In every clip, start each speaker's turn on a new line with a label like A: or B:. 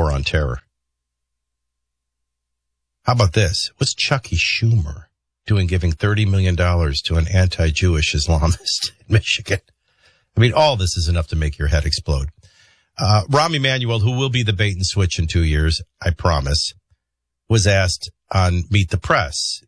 A: war on terror. How about this? What's Chucky Schumer doing giving $30 million to an anti-Jewish Islamist in Michigan? I mean, all this is enough to make your head explode. Rahm Emanuel, who will be the bait and switch in 2 years, I promise, was asked on Meet the Press,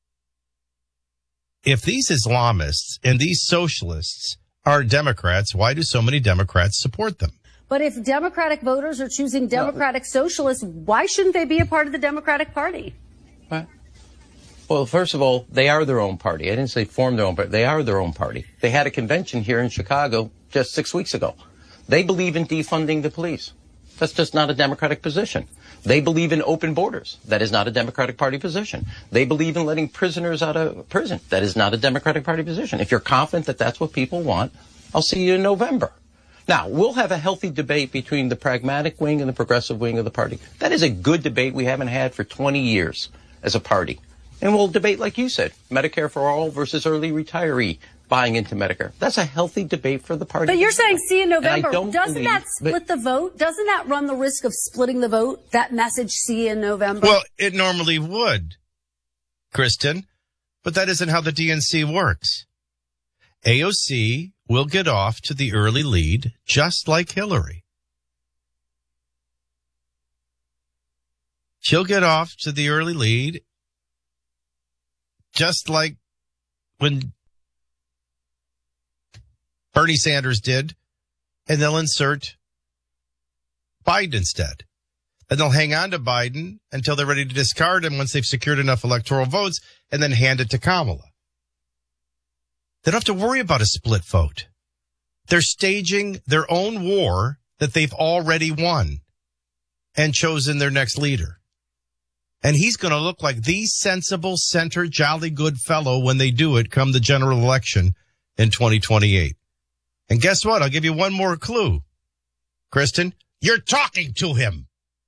A: if these Islamists and these socialists are Democrats, why do so many Democrats support them?
B: But if Democratic voters are choosing Democratic socialists, why shouldn't they be a part of the Democratic Party?
C: Well, first of all, they are their own party. I didn't say form their own party. They are their own party. They had a convention here in Chicago just 6 weeks ago. They believe in defunding the police. That's just not a Democratic position. They believe in open borders. That is not a Democratic Party position. They believe in letting prisoners out of prison. That is not a Democratic Party position. If you're confident that that's what people want, I'll see you in November. Now, we'll have a healthy debate between the pragmatic wing and the progressive wing of the party. That is a good debate we haven't had for 20 years as a party. And we'll debate, like you said, Medicare for all versus early retiree buying into Medicare. That's a healthy debate for the party.
B: But you're saying see in November. Doesn't that split the vote? Doesn't that run the risk of splitting the vote, that message see in November?
A: Well, it normally would, Kristen, but that isn't how the DNC works. AOC will get off to the early lead just like Hillary. She'll get off to the early lead just like when Bernie Sanders did, and they'll insert Biden instead. And they'll hang on to Biden until they're ready to discard him once they've secured enough electoral votes and then hand it to Kamala. They don't have to worry about a split vote. They're staging their own war that they've already won and chosen their next leader. And he's going to look like the sensible, center, jolly good fellow when they do it come the general election in 2028. And guess what? I'll give you one more clue. Kristen, you're talking to him.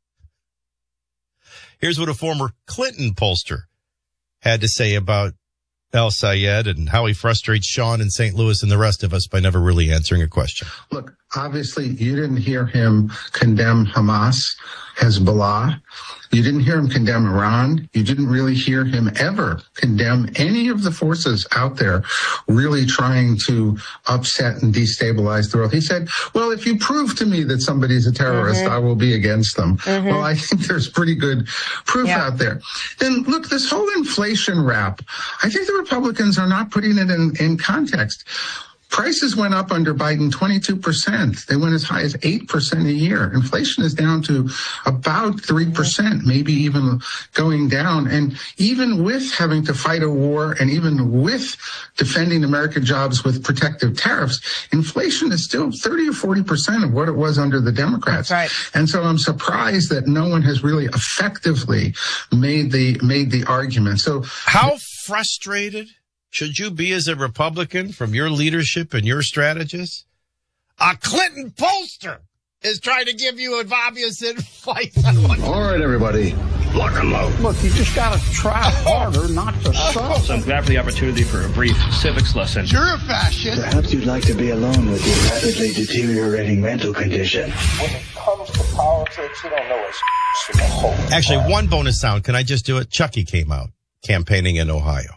A: Here's what a former Clinton pollster had to say about El Sayed and how he frustrates Sean in St. Louis and the rest of us by never really answering a question.
D: Look, obviously, you didn't hear him condemn Hamas, Hezbollah. You didn't hear him condemn Iran. You didn't really hear him ever condemn any of the forces out there really trying to upset and destabilize the world. He said, well, if you prove to me that somebody's a terrorist, I will be against them. Well, I think there's pretty good proof out there. Then look, this whole inflation rap, I think the Republicans are not putting it in context. Prices went up under Biden 22%. They went as high as 8% a year. Inflation is down to about 3%, maybe even going down. And even with having to fight a war and even with defending American jobs with protective tariffs, inflation is still 30 or 40% of what it was under the Democrats.
E: That's right.
D: And so I'm surprised that no one has really effectively made the argument. So
A: how frustrated should you be as a Republican from your leadership and your strategists? A Clinton pollster is trying to give you obvious advice.
F: All right, everybody, lock them out.
G: Look, you just got to try harder not to suck.
H: So I'm glad for the opportunity for a brief civics lesson.
A: You're a fascist.
I: Perhaps you'd like to be alone with your rapidly deteriorating mental condition.
J: When it comes to politics, you don't know it's
A: Actually, one bonus sound. Can I just do it? Chucky came out campaigning in Ohio.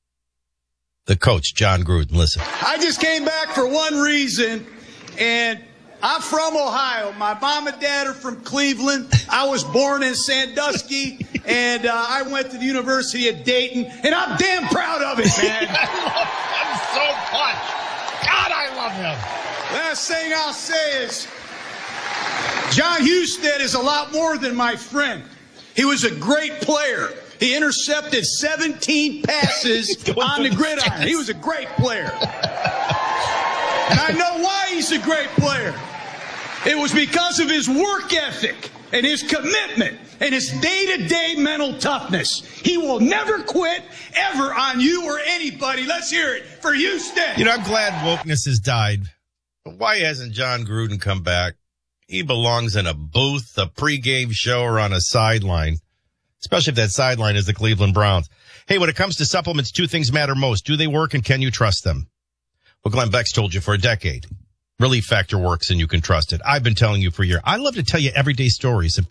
A: The coach, John Gruden, listen.
K: I just came back for one reason, and I'm from Ohio. My mom and dad are from Cleveland. I was born in Sandusky, and I went to the University of Dayton, and I'm damn proud of it, man.
A: I'm so punched. God, I love him.
K: Last thing I'll say is, John Husted is a lot more than my friend. He was a great player. He intercepted 17 passes on the gridiron. He was a great player. And I know why he's a great player. It was because of his work ethic and his commitment and his day-to-day mental toughness. He will never quit, ever, on you or anybody. Let's hear it for Houston.
A: You know, I'm glad wokeness has died. But why hasn't John Gruden come back? He belongs in a booth, a pregame show, or on a sideline. Especially if that sideline is the Cleveland Browns. Hey, when it comes to supplements, two things matter most. Do they work and can you trust them? Well, Glenn Beck's told you for a decade. Relief Factor works and you can trust it. I've been telling you for a year. I love to tell you everyday stories of